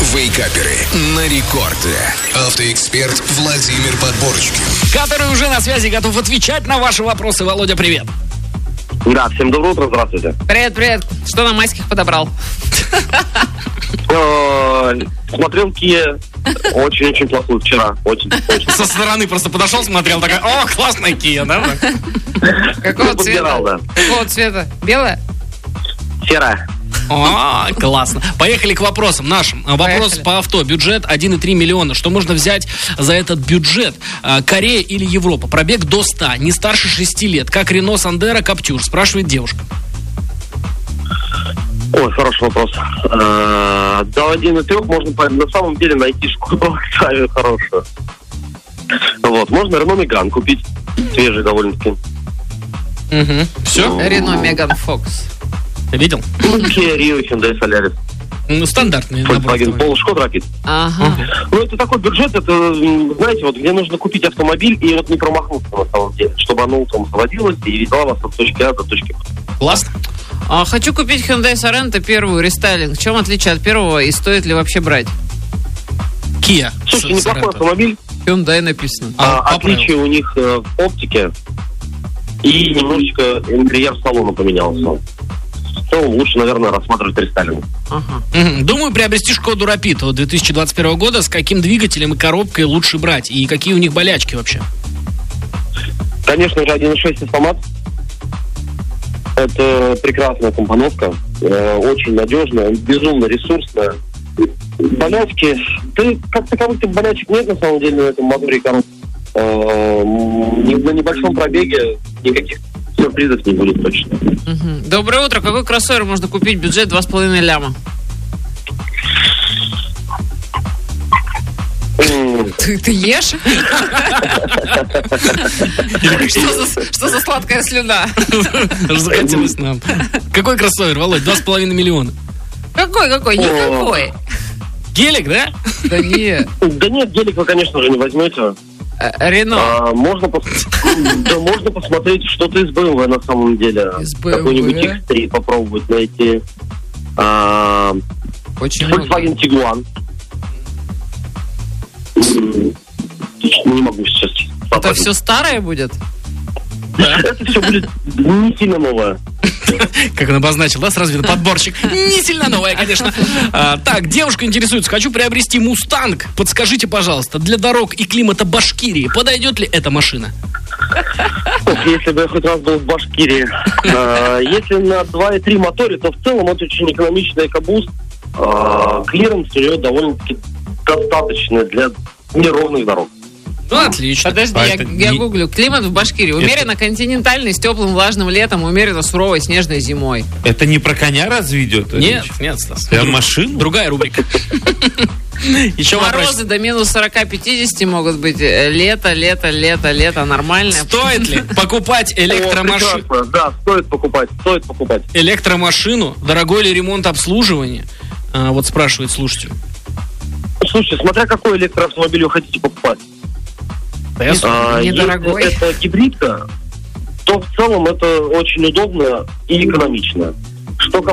Вейкаперы на рекорде. Автоэксперт Владимир Подборочкин. Который уже на связи, готов отвечать на ваши вопросы. Володя, привет. Да, всем доброе утро, здравствуйте. Привет. Что на майских подобрал? Смотрел Kia очень-очень плохую вчера. Очень. Со стороны просто подошел, смотрел, такая: о, классная Kia, да? Какого цвета? Да. Какого цвета? Белая? Серая. О, классно. Поехали к вопросам нашим. Вопрос по авто. Бюджет 1,3 миллиона. Что можно взять за этот бюджет? Корея или Европа? Пробег до 100, не старше 6 лет. Как Рено, Сандеро, Каптюр? Спрашивает девушка. Ой, хороший вопрос. До 1,3 можно на самом деле найти Шкоду Октавию хорошую. Вот, можно Рено Меган купить. Свежий довольно-таки. Все? Рено Меган Фокс. Ты видел? Kia Rio, Hyundai Solaris. Ну, стандартный набор. Volkswagen Polo, Шкода Рапид. Ага. Ну, это такой бюджет, это, знаете, вот где нужно купить автомобиль и вот не промахнуться на самом деле, чтобы оно утром заводилось и везла вас от точки А до точки Б. Классно. Хочу купить Hyundai Sorento первую, рестайлинг. В чем отличие от первого и стоит ли вообще брать? Kia. Слушайте, неплохой автомобиль. Hyundai написано. Отличие у них в оптике и немножечко интерьер салона поменялся. То лучше, наверное, рассматривать рестайлинг. Думаю, приобрести Шкоду Рапид 2021 года. С каким двигателем и коробкой лучше брать? И какие у них болячки вообще? Конечно же, 1.6 автомат. Это прекрасная компоновка. Очень надежная, безумно ресурсная. Болячки... Да как таковых болячек нет, на самом деле, на этом моторе и коробке. На небольшом пробеге никаких сюрпризов не будет точно. Доброе утро. Какой кроссовер можно купить? Бюджет 2,5 ляма. Ты ешь? Что за сладкая слюна? Захотелось нам. Какой кроссовер, Володь? 2,5 миллиона. Какой? Никакой. Гелик, да? Да нет. Да нет, гелик вы, конечно же, не возьмете. Рено. Можно посмотреть что-то из BMW на самом деле. Из BMW? Какой-нибудь X3 попробовать найти. Очень Volkswagen Tiguan. Не могу сейчас. Это все старое будет? Это все будет не сильно новое. Как он обозначил, да, сразу видно подборщик. Не сильно новая, конечно. Так, девушка интересуется. Хочу приобрести Мустанг. Подскажите, пожалуйста, для дорог и климата Башкирии подойдет ли эта машина? Если бы я хоть раз был в Башкирии. Если на 2.3 моторе, то в целом это очень экономичный экобуст. Клиренс у него довольно-таки достаточно для неровных дорог. Ну, отлично. Подожди, я гуглю. Климат в Башкирии. Умеренно континентальный, с теплым влажным летом, умеренно суровой снежной зимой. Это не про коня разве идет? Нет, Стас. Прям машину? Другая рубрика. Еще морозы до минус 40-50 могут быть. Лето, нормальное. Стоит ли покупать электромашину? Да, стоит покупать. Электромашину? Дорогой ли ремонт обслуживания? Вот спрашивает слушатель. Слушайте, смотря какой электроавтомобиль вы хотите покупать. Недорогой. Если это гибридка, то в целом это очень удобно и экономично. Что